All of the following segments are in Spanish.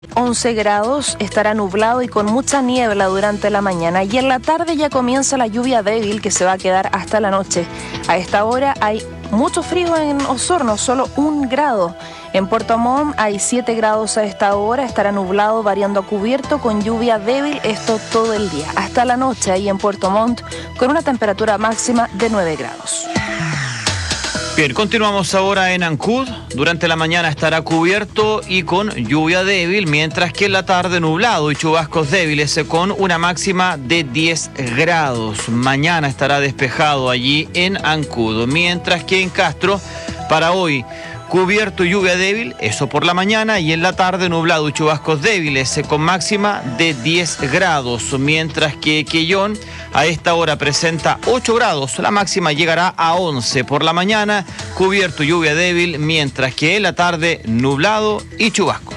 11 grados, estará nublado y con mucha niebla durante la mañana, y en la tarde ya comienza la lluvia débil que se va a quedar hasta la noche. A esta hora hay mucho frío en Osorno, solo 1 grado. En Puerto Montt hay 7 grados a esta hora, estará nublado variando a cubierto con lluvia débil, esto todo el día. Hasta la noche ahí en Puerto Montt con una temperatura máxima de 9 grados. Bien, continuamos ahora en Ancud. Durante la mañana estará cubierto y con lluvia débil, mientras que en la tarde nublado y chubascos débiles con una máxima de 10 grados. Mañana estará despejado allí en Ancud, mientras que en Castro para hoy cubierto y lluvia débil, eso por la mañana, y en la tarde nublado y chubascos débiles con máxima de 10 grados, mientras que Quellón a esta hora presenta 8 grados, la máxima llegará a 11 por la mañana, cubierto y lluvia débil, mientras que en la tarde nublado y chubascos.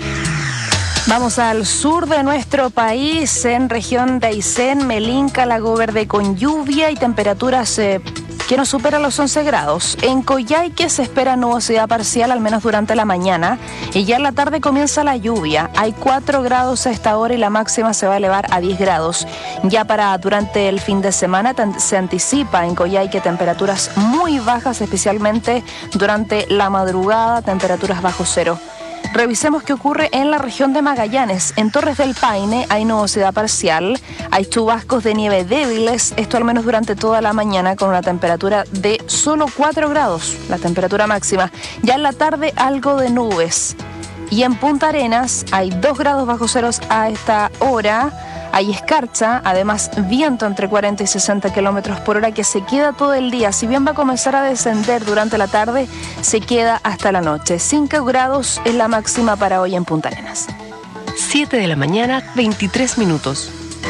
Vamos al sur de nuestro país, en región de Aysén, Melinca, Lago Verde con lluvia y temperaturas que no superan los 11 grados. En Coyhaique se espera nubosidad parcial, al menos durante la mañana, y ya en la tarde comienza la lluvia. Hay 4 grados a esta hora y la máxima se va a elevar a 10 grados. Ya para durante el fin de semana se anticipa en Coyhaique temperaturas muy bajas, especialmente durante la madrugada, temperaturas bajo cero. Revisemos qué ocurre en la región de Magallanes. En Torres del Paine hay nubosidad parcial, hay chubascos de nieve débiles, esto al menos durante toda la mañana, con una temperatura de solo 4 grados, la temperatura máxima. Ya en la tarde algo de nubes. Y en Punta Arenas hay 2 grados bajo ceros a esta hora. Hay escarcha, además viento entre 40 y 60 kilómetros por hora que se queda todo el día. Si bien va a comenzar a descender durante la tarde, se queda hasta la noche. 5 grados es la máxima para hoy en Punta Arenas. 7 de la mañana, 23 minutos.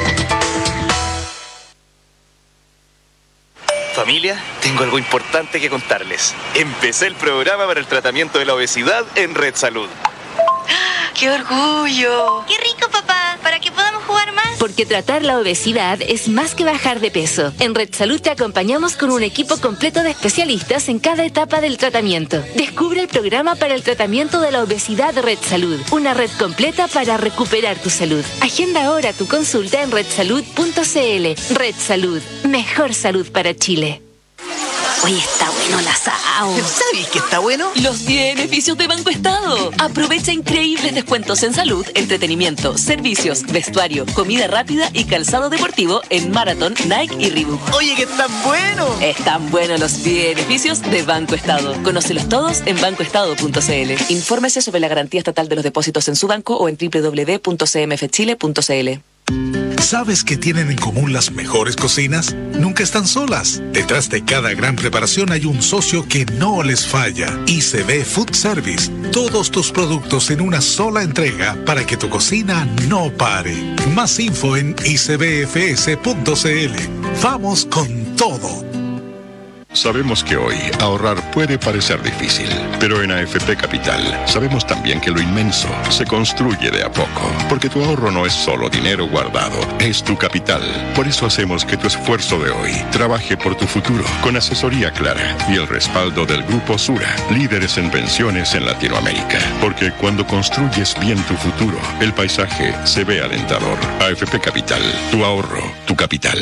Familia, tengo algo importante que contarles. Empecé el programa para el tratamiento de la obesidad en Red Salud. ¡Qué orgullo! ¡Qué rico, papá! ¿Para que podamos jugar más? Porque tratar la obesidad es más que bajar de peso. En Red Salud te acompañamos con un equipo completo de especialistas en cada etapa del tratamiento. Descubre el programa para el tratamiento de la obesidad de Red Salud. Una red completa para recuperar tu salud. Agenda ahora tu consulta en redsalud.cl. Red Salud. Mejor salud para Chile. Oye, está bueno el asado. ¿Sabes qué está bueno? Los beneficios de Banco Estado. Aprovecha increíbles descuentos en salud, entretenimiento, servicios, vestuario, comida rápida y calzado deportivo en Marathon, Nike y Reebok. Oye, que están buenos. Están buenos los beneficios de Banco Estado. Conócelos todos en bancoestado.cl. Infórmese sobre la garantía estatal de los depósitos en su banco o en www.cmfchile.cl. ¿Sabes qué tienen en común las mejores cocinas? Nunca están solas. Detrás de cada gran preparación hay un socio que no les falla. ICB Food Service. Todos tus productos en una sola entrega para que tu cocina no pare. Más info en icbfs.cl. Vamos con todo. Sabemos que hoy ahorrar puede parecer difícil, pero en AFP Capital sabemos también que lo inmenso se construye de a poco, porque tu ahorro no es solo dinero guardado, es tu capital. Por eso hacemos que tu esfuerzo de hoy trabaje por tu futuro, con asesoría clara y el respaldo del Grupo Sura, líderes en pensiones en Latinoamérica. Porque cuando construyes bien tu futuro, el paisaje se ve alentador. AFP Capital, tu ahorro, tu capital.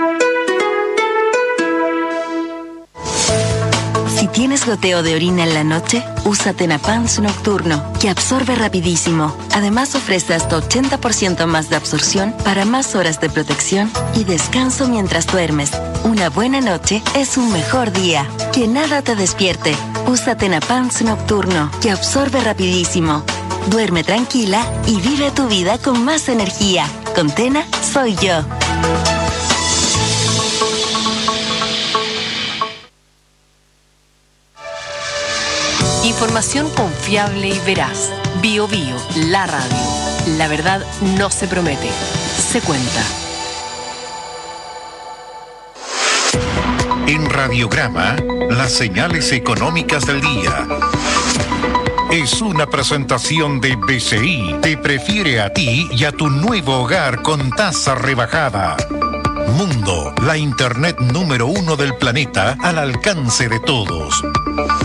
Si tienes goteo de orina en la noche, usa Tenapans Nocturno, que absorbe rapidísimo. Además ofrece hasta 80% más de absorción para más horas de protección y descanso mientras duermes. Una buena noche es un mejor día. Que nada te despierte. Usa Tenapans Nocturno, que absorbe rapidísimo. Duerme tranquila y vive tu vida con más energía. Con Tena, soy yo. Información confiable y veraz. Bio Bio, la radio. La verdad no se promete, se cuenta. En Radiograma, las señales económicas del día. Es una presentación de BCI. Te prefiere a ti y a tu nuevo hogar con tasa rebajada. Mundo, la internet número 1 del planeta al alcance de todos.